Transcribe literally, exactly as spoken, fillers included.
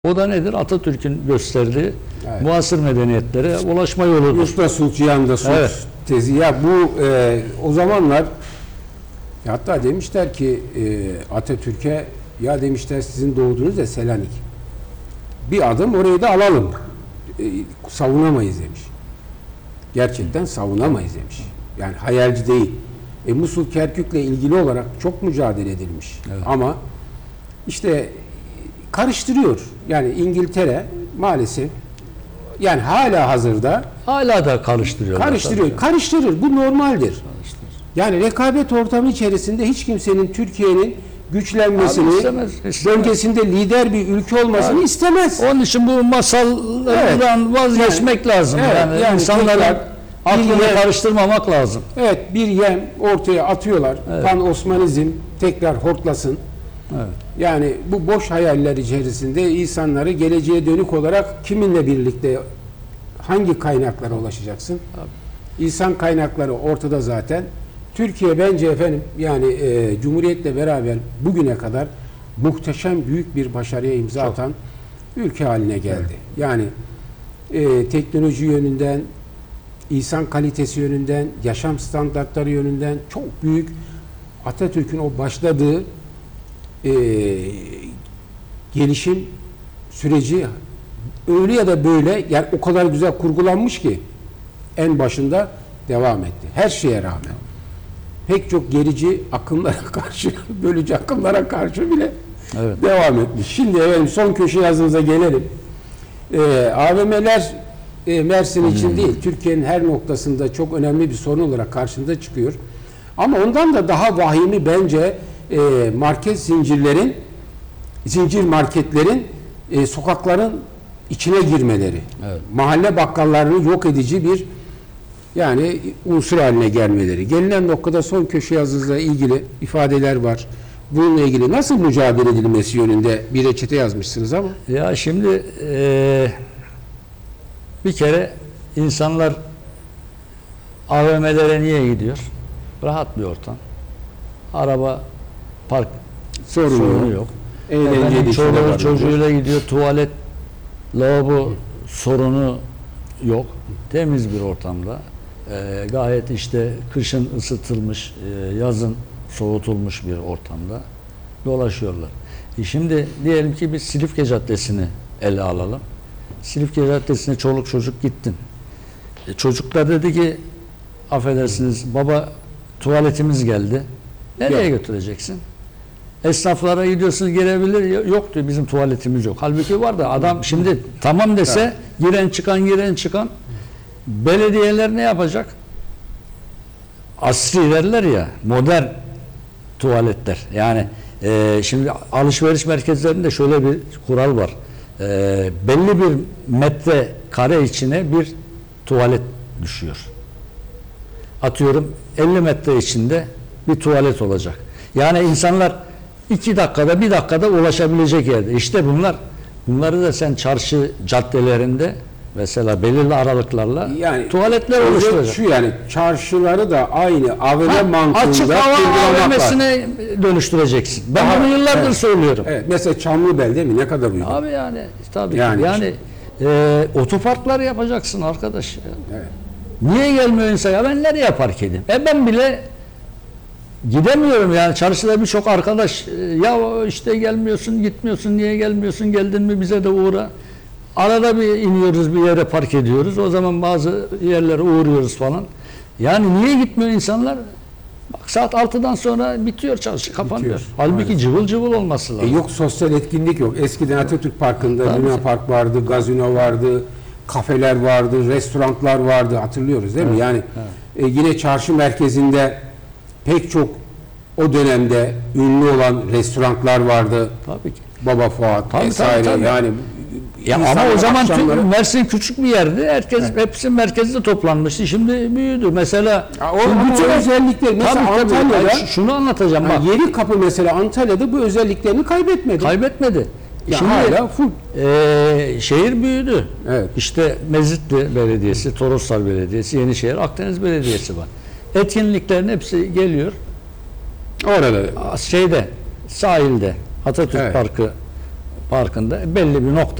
O da nedir? Atatürk'ün gösterdiği Evet. muasır medeniyetlere ulaşma yoludur. Usta sulh, cihanda sulh Evet. tezi. Ya bu e, o zamanlar hatta demişler ki e, Atatürk'e, ya demişler sizin doğduğunuz da Selanik. Bir adım orayı da alalım. E, savunamayız demiş. Gerçekten savunamayız demiş. Yani hayalci değil. E, Musul Kerkük'le ilgili olarak çok mücadele edilmiş. Evet. Ama işte karıştırıyor. Yani İngiltere maalesef, yani hala hazırda Hala da karıştırıyorlar. karıştırıyor. tabii. Karıştırır. Bu normaldir. Karıştırır. Yani rekabet ortamı içerisinde hiç kimsenin Türkiye'nin güçlenmesini, Abi istemez, istemez. bölgesinde lider bir ülke olmasını Abi, istemez. Onun için bu masallardan vazgeçmek lazım. evet, yani, yani insanların tekrar aklını bir yer- karıştırmamak lazım. Evet, bir yem ortaya atıyorlar. Evet. Pan Osmanizm tekrar hortlasın. Evet. Yani bu boş hayaller içerisinde insanları geleceğe dönük olarak kiminle birlikte hangi kaynaklara ulaşacaksın? Abi. İnsan kaynakları ortada zaten. Türkiye bence efendim yani e, Cumhuriyet'le beraber bugüne kadar muhteşem büyük bir başarıya imza Çok. atan ülke haline geldi. Yani e, teknoloji yönünden, insan kalitesi yönünden, yaşam standartları yönünden çok büyük Atatürk'ün o başladığı e, gelişim süreci öyle ya da böyle, yani o kadar güzel kurgulanmış ki en başında devam etti. Her şeye rağmen. Pek çok gerici akımlara karşı, bölücü akımlara karşı bile Evet. devam etmiş. Şimdi efendim son köşe yazınıza gelelim. Ee, A V M'ler e, Mersin için Hmm. değil, Türkiye'nin her noktasında çok önemli bir sorun olarak karşımıza çıkıyor. Ama ondan da daha vahimi bence e, market zincirlerin, zincir marketlerin e, sokakların içine girmeleri. Evet. Mahalle bakkallarını yok edici bir yani unsur haline gelmeleri. Gelinen noktada son köşe yazınızla ilgili ifadeler var. Bununla ilgili nasıl mücadele edilmesi yönünde bir reçete yazmışsınız ama. Ya şimdi eee, bir kere insanlar A V M'lere niye gidiyor? Rahat bir ortam. Araba park Sorun sorunu yok. yok. Eğlenceli Efendim, şeyler çoluğu var. çocuğuyla gidiyor. Tuvalet, lavabo sorunu yok. Temiz bir ortamda. Eee, gayet işte kışın ısıtılmış, eee, yazın soğutulmuş bir ortamda dolaşıyorlar. E şimdi diyelim ki biz Silifke Caddesi'ni ele alalım. Silifke Caddesi'ne çoluk çocuk gittin. E çocuklar dedi ki affedersiniz baba tuvaletimiz geldi. Nereye Yok. götüreceksin? Esnaflara gidiyorsunuz gelebilir. Yok diyor bizim tuvaletimiz yok. Halbuki var da adam şimdi tamam dese giren çıkan giren çıkan belediyeler ne yapacak? Asri derler ya, modern tuvaletler. Yani e, şimdi alışveriş merkezlerinde şöyle bir kural var. E, belli bir metre kare içine bir tuvalet düşüyor. Atıyorum elli metre içinde bir tuvalet olacak. Yani insanlar iki dakikada bir dakikada ulaşabilecek yerde. İşte bunlar bunları da sen çarşı caddelerinde mesela belirli aralıklarla Yani tuvaletler özet oluşturacak. şu, yani çarşıları da aynı A V M Ha, mantığında açık hava kurgulamak var. A V M'sine dönüştüreceksin. Ben Daha- bunu yıllardır evet. söylüyorum. Evet, mesela Çamlıbel değil mi? Ne kadar uygun. Abi yani tabii Yani- yani, yani e, otoparklar yapacaksın arkadaş. Ya. Evet. Niye gelmiyor insan ya? Ben nereye park edeyim? E ben bile gidemiyorum yani. Çarşıda birçok arkadaş e, ya işte gelmiyorsun, gitmiyorsun, niye gelmiyorsun? Geldin mi bize de uğra. Arada bir iniyoruz, bir yere park ediyoruz. O zaman bazı yerlere uğruyoruz falan. Yani niye gitmiyor insanlar? Bak saat altıdan sonra bitiyor çarşı, kapanıyor. Bitiyor, Halbuki maalesef. cıvıl cıvıl olması E lazım. yok, sosyal etkinlik yok. Eskiden Atatürk Parkı'nda Tabii. Luna Park vardı, gazino vardı, kafeler vardı, restoranlar vardı. Hatırlıyoruz değil mi? Yani e, yine çarşı merkezinde pek çok o dönemde ünlü olan restoranlar vardı. Tabii ki. Baba Fuat Tabii, vesaire. tabii, tabii. Yani Ya ama insanlar o zaman akşamları- tüm Mersin küçük bir yerdi. Herkes Evet. hepsi merkezde toplanmıştı. Şimdi büyüdü. Mesela Ya o- şimdi ama bütün o özellikleri mesela tabii, tabii. Antalya'da- Ay, ş- şunu anlatacağım bak. yani Yeni Kapı mesela Antalya'da bu özelliklerini kaybetmedi. Kaybetmedi. Ya Şimdi hala full. e, şehir büyüdü. Evet. İşte Mezitli Belediyesi, Toroslar Belediyesi, Yenişehir, Akdeniz Belediyesi var. Etkinliklerin hepsi geliyor. Orada Şeyde, sahilde, Atatürk Evet. Parkı parkında belli bir nokta